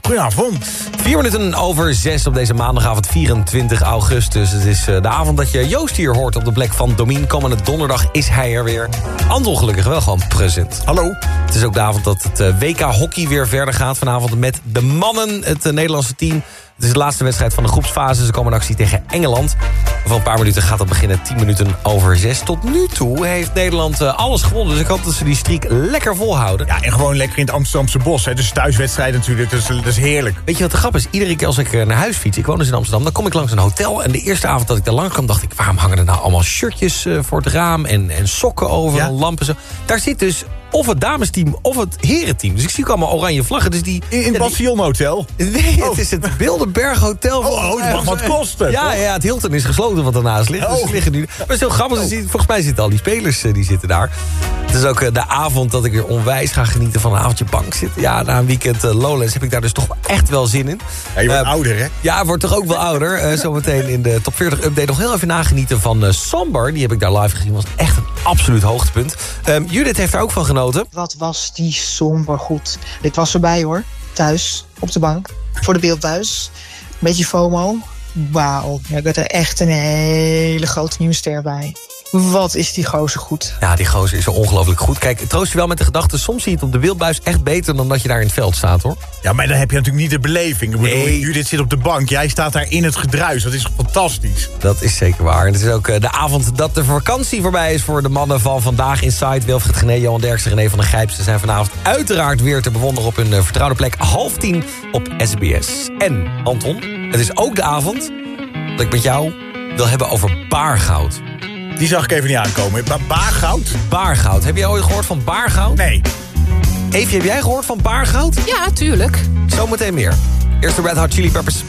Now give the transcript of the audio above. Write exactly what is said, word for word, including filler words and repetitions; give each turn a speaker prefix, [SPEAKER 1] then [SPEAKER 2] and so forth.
[SPEAKER 1] Goedenavond.
[SPEAKER 2] Vier minuten over zes op deze maandagavond vierentwintig augustus. Het is de avond dat je Joost hier hoort op de plek van Domien. Komende donderdag is hij er weer. Anton gelukkig wel gewoon present.
[SPEAKER 1] Hallo.
[SPEAKER 2] Het is ook de avond dat het W K hockey weer verder gaat. Vanavond met de mannen, het Nederlandse team. Het is de laatste wedstrijd van de groepsfase. Ze komen in actie tegen Engeland. Over een paar minuten gaat dat beginnen. tien minuten over zes. Tot nu toe heeft Nederland uh, alles gewonnen. Dus ik hoop dat ze die streak lekker volhouden.
[SPEAKER 1] Ja, en gewoon lekker in het Amsterdamse bos. Hè. Dus thuiswedstrijd natuurlijk, dat is, dat is heerlijk.
[SPEAKER 2] Weet je wat de grap is? Iedere keer als ik naar huis fiets, ik woon dus in Amsterdam, dan kom ik langs een hotel. En de eerste avond dat ik daar langs kwam, dacht ik, waarom hangen er nou allemaal shirtjes uh, voor het raam en, en sokken over, ja. lampen zo. Daar zit dus of het damesteam of het herenteam. Dus ik zie ook allemaal oranje vlaggen. Dus die,
[SPEAKER 1] in in het ja, Passionhotel?
[SPEAKER 2] Nee,
[SPEAKER 1] oh.
[SPEAKER 2] het is het Bilderberg Hotel.
[SPEAKER 1] Oh, oh, het mag wat kosten.
[SPEAKER 2] Ja, ja, het Hilton is gesloten wat daarnaast ligt. Dus
[SPEAKER 1] oh.
[SPEAKER 2] liggen nu. Maar het is heel grappig. Oh. Volgens mij zitten al die spelers die zitten daar. Het is ook de avond dat ik weer onwijs ga genieten van een avondje bank zitten. Ja, na een weekend uh, Lowlands heb ik daar dus toch echt wel zin in.
[SPEAKER 1] Ja, je wordt
[SPEAKER 2] uh,
[SPEAKER 1] ouder, hè?
[SPEAKER 2] Ja, wordt toch ook wel ouder. Uh, zometeen in de Top veertig Update nog heel even nagenieten van uh, Sambar. Die heb ik daar live gezien. Was echt een absoluut hoogtepunt. Um, Judith heeft daar ook van genoten.
[SPEAKER 3] Wat was die somber goed. Ik was erbij hoor. Thuis, op de bank. Voor de beeld thuis. Beetje FOMO. Wauw. Ja, ik had er echt een hele grote nieuwe ster bij. Wat is die gozer goed.
[SPEAKER 2] Ja, die gozer is zo ongelooflijk goed. Kijk, troost je wel met de gedachte, soms zie je het op de wildbuis echt beter dan dat je daar in het veld staat, hoor.
[SPEAKER 1] Ja, maar dan heb je natuurlijk niet de beleving. Ik bedoel,
[SPEAKER 2] nee.
[SPEAKER 1] Judith zit op de bank, jij staat daar in het gedruis. Dat is fantastisch.
[SPEAKER 2] Dat is zeker waar. En het is ook uh, de avond dat de vakantie voorbij is voor de mannen van Vandaag Inside. Wilfried Gené, Johan Derksen, René van der Gijp. Ze zijn vanavond uiteraard weer te bewonderen op hun uh, vertrouwde plek. Half tien op S B S. En, Anton, het is ook de avond dat ik met jou wil hebben over baargoud.
[SPEAKER 1] Die zag ik even niet aankomen. Ba baargoud?
[SPEAKER 2] Baargoud. Heb jij ooit gehoord van baargoud?
[SPEAKER 1] Nee.
[SPEAKER 2] Eefje, heb jij gehoord van baargoud?
[SPEAKER 4] Ja, tuurlijk.
[SPEAKER 2] Zometeen meer. Eerst de Red Hot Chili Peppers.